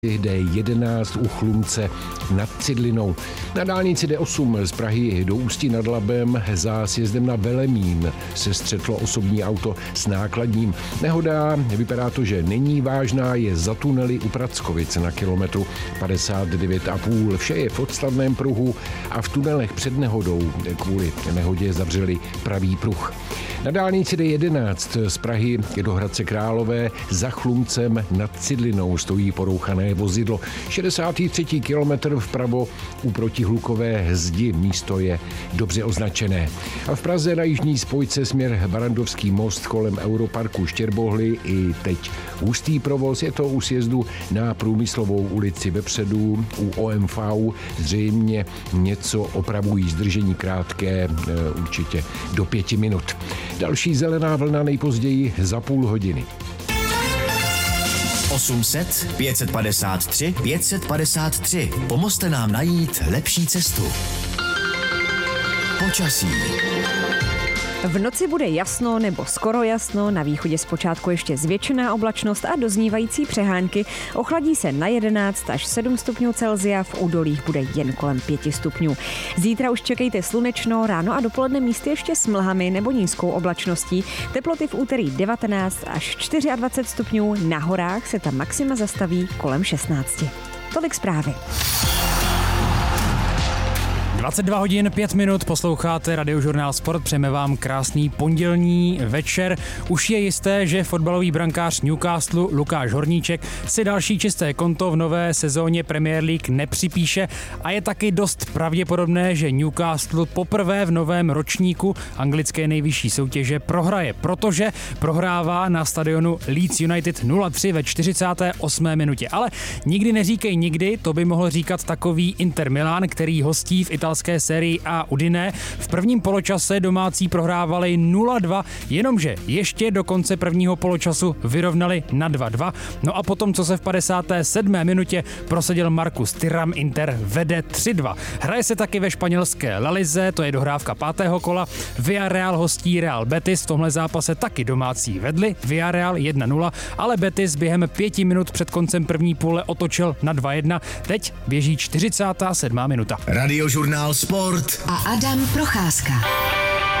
D11 u Chlumce nad Cidlinou. Na dálnici D8 z Prahy do Ústí nad Labem za sjezdem na Velemín se střetlo osobní auto s nákladním. Nehoda, vypadá to, že není vážná, je za tunely u Prackovic na kilometru 59,5. Vše je v odstavném pruhu a v tunelech před nehodou kvůli nehodě zavřeli pravý pruh. Na dálnici D11 z Prahy do Hradce Králové za Chlumcem nad Cidlinou stojí porouchané vozidlo. 63. kilometr vpravo u protihlukové zdi, místo je dobře označené. A v Praze na jižní spojce směr Barandovský most kolem Europarku Štěrbohly i teď hustý provoz, je to u sjezdu na Průmyslovou ulici vepředu u OMV, zřejmě něco opravují, zdržení krátké, určitě do 5 minut. Další zelená vlna nejpozději za půl hodiny. 800 553 553. Pomozte nám najít lepší cestu. Počasí. V noci bude jasno nebo skoro jasno, na východě zpočátku ještě zvětšená oblačnost a doznívající přehánky. Ochladí se na 11 až 7 stupňů Celsia, v údolích bude jen kolem 5 stupňů. Zítra už čekejte slunečno, ráno a dopoledne místy ještě s mlhami nebo nízkou oblačností. Teploty v úterý 19 až 24 stupňů, na horách se ta maxima zastaví kolem 16. Tolik zprávy. 22 hodin 5 minut, posloucháte Radiožurnál Sport, přejeme vám krásný pondělní večer. Už je jisté, že fotbalový brankář Newcastle Lukáš Horníček si další čisté konto v nové sezóně Premier League nepřipíše a je taky dost pravděpodobné, že Newcastle poprvé v novém ročníku anglické nejvyšší soutěže prohraje, protože prohrává na stadionu Leeds United 0-3 ve 48. minutě. Ale nikdy neříkej nikdy, to by mohl říkat takový Inter Milan, který hostí v italské sérii A Udine. V prvním poločase domácí prohrávali 0-2, jenomže ještě do konce prvního poločasu vyrovnali na 2-2. No a potom, co se v 57. minutě prosadil Marcus Thuram, Inter vede 3-2. Hraje se taky ve španělské La Lize, to je dohrávka 5. kola. Villarreal hostí Real Betis, v tomhle zápase taky domácí vedli. Villarreal 1-0, ale Betis během 5 minut před koncem první půle otočil na 2-1. Teď běží 47. minuta. Radiožurnál Sport a Adam Procházka.